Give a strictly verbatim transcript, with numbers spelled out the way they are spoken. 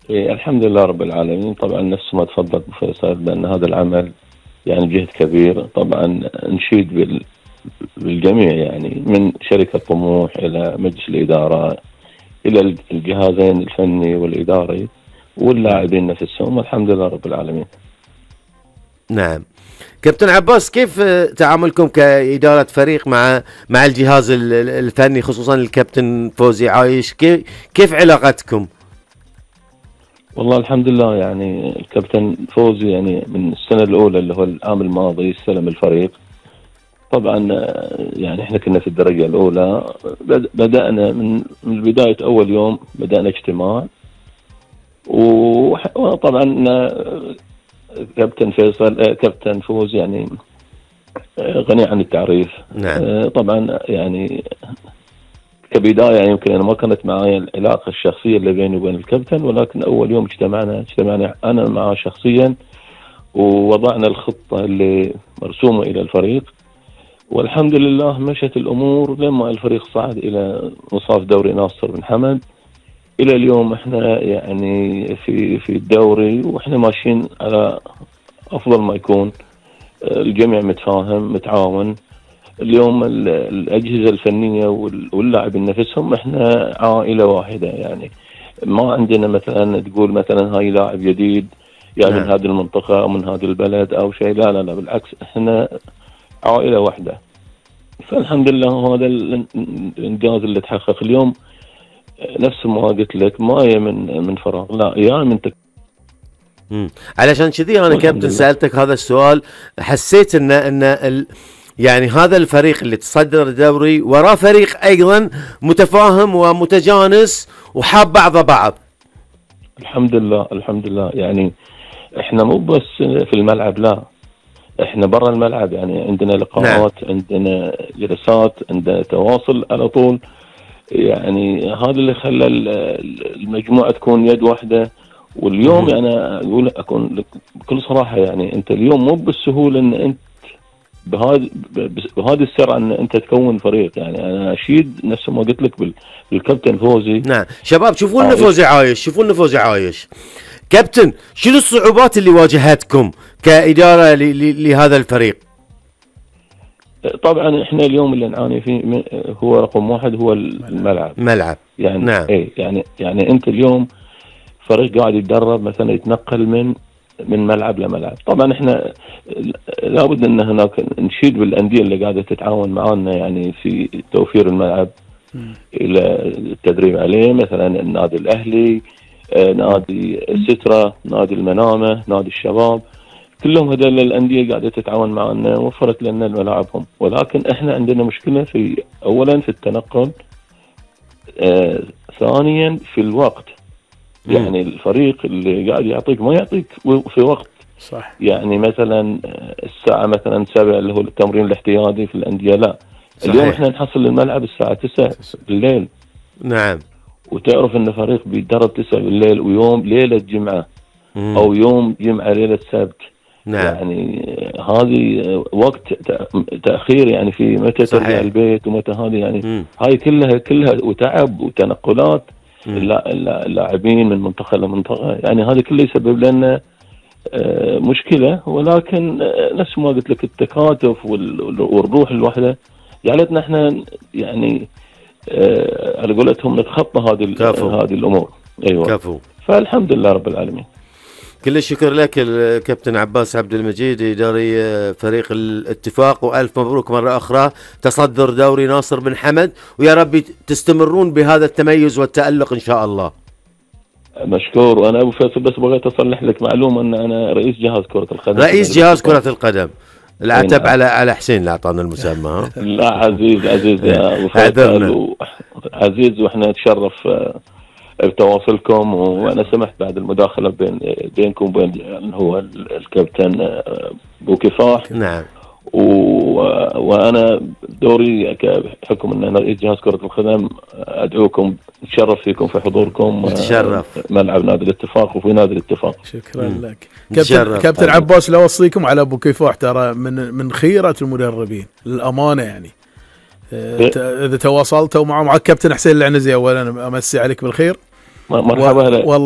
إيه الحمد لله رب العالمين. طبعا نفس ما تفضل فيصل بأن هذا العمل يعني جهد كبير. طبعا نشيد بال بالجميع، يعني من شركة طموح إلى مجلس الإدارة إلى الجهازين الفني والإداري واللاعبين نفسهم، والحمد لله رب العالمين. نعم كابتن عباس، كيف تعاملكم كإدارة فريق مع مع الجهاز الفني خصوصا الكابتن فوزي عايش؟ كيف كيف علاقتكم؟ والله الحمد لله، يعني الكابتن فوزي يعني من السنة الأولى اللي هو العام الماضي استلم الفريق. طبعا يعني احنا كنا في الدرجة الأولى، بدأنا من من بداية أول يوم بدأنا اجتماع، وطبعا كابتن فيصل كابتن فوز يعني غني عن التعريف. نعم. طبعا يعني كبداية يمكن أنا ما كانت معي العلاقة الشخصية اللي بيني وبين الكابتن، ولكن أول يوم اجتمعنا اجتمعنا أنا معه شخصيا، ووضعنا الخطة اللي مرسومة إلى الفريق، والحمد لله مشت الأمور لما الفريق صعد إلى مصاف دوري ناصر بن حمد. إلى اليوم إحنا يعني في في الدوري، وإحنا ماشيين على أفضل ما يكون. الجميع متفاهم متعاون. اليوم الأجهزة الفنية واللاعبين نفسهم إحنا عائلة واحدة، يعني ما عندنا مثلا تقول مثلا هاي لاعب جديد يعني نعم. من هذه المنطقة أو من هذا البلد أو شيء، لا لا لا بالعكس، إحنا عائلة واحدة. فالحمد لله هذا الإنجاز اللي تحقق اليوم نفس ما قلت لك، ما هي من من فراغ، لا يا من تك... امم علشان كذي انا كابتن سالتك هذا السؤال. حسيت ان ان ال... يعني هذا الفريق اللي تصدر الدوري وراه فريق ايضا متفاهم ومتجانس وحاب بعض بعض. الحمد لله الحمد لله. يعني احنا مو بس في الملعب، لا احنا برا الملعب، يعني عندنا لقاءات نعم. عندنا جلسات، عندنا تواصل على طول. يعني هذا اللي خلى المجموعة تكون يد واحدة. واليوم مم. يعني أقول أكون لك بكل صراحة، يعني أنت اليوم مو بالسهولة أن أنت بهذا بهذه السرعة أن أنت تكون فريق. يعني أنا أشيد نفس ما قلت لك بالكابتن فوزي. نعم شباب شوفوا لنا فوزي عايش، شوفوا لنا فوزي عايش. كابتن، شنو الصعوبات اللي واجهتكم كإدارة لهذا الفريق؟ طبعا احنا اليوم اللي نعاني فيه هو رقم واحد هو الملعب. ملعب يعني نعم. ايه يعني يعني انت اليوم فريق قاعد يتدرب مثلا يتنقل من من ملعب لملعب. طبعا احنا لابد ان هناك نشيد بالانديه اللي قاعده تتعاون معنا يعني في توفير الملعب م. الى التدريب عليه، مثلا النادي الاهلي، نادي السترة، نادي المنامه، نادي الشباب، كلهم هذول الأندية قاعدة تتعاون معنا وفرت لنا ملاعبهم. ولكن احنا عندنا مشكلة في أولا في التنقل، آه ثانيا في الوقت. مم. يعني الفريق اللي قاعد يعطيك ما يعطيك في وقت صح. يعني مثلا الساعة مثلا سبعة اللي هو التمرين الاحتياطي في الأندية، لا صحيح. اليوم احنا نحصل الملعب الساعة تسعة بالليل. نعم. وتعرف ان فريق بيتدرب تسعة بالليل، ويوم ليلة جمعة مم. او يوم جمعة ليلة سبت. نعم. يعني هذه وقت تأخير، يعني في متى ترجع البيت ومتى هذه، يعني مم. هاي كلها كلها وتعب وتنقلات اللاعبين من منطقة لمنطقة، يعني هذا كله يسبب لنا مشكلة. ولكن نفس ما قلت لك التكاتف والروح الوحدة جعلتنا احنا يعني على قولتهم نتخطى هذه هذه الأمور. أيوة كفو. فالحمد لله رب العالمين. كل الشكر لك الكابتن عباس عبد المجيد، إداري فريق الاتفاق، وألف مبروك مرة أخرى تصدر دوري ناصر بن حمد، ويا رب تستمرون بهذا التميز والتألق إن شاء الله. مشكور. وأنا أبو فيصل بس بغيت أصلح لك معلومة أن أنا رئيس جهاز كرة القدم. رئيس جهاز كرة القدم. العتب على على حسين اللي أعطانا المسمى. لا عزيز عزيز يا أبو فيصل عزيز، وإحنا نتشرف بتواصلكم. وانا سمحت بعد المداخله بين بينكم وبين هو الكابتن بوكفاح. نعم. و... وانا دوري كحكم ان انا رئيس جهاز كره القدم ادعوكم، نتشرف فيكم في حضوركم. نتشرف ملعب نادي الاتفاق وفي نادي الاتفاق. شكرا مم. لك كابتن, كابتن عباس. لا اوصيكم على بوكفاح، ترى من من خيره المدربين للامانه. يعني اذا تواصلتوا معه، مع الكابتن حسين العنزي اولا امسي عليك بالخير. مرحبا. والله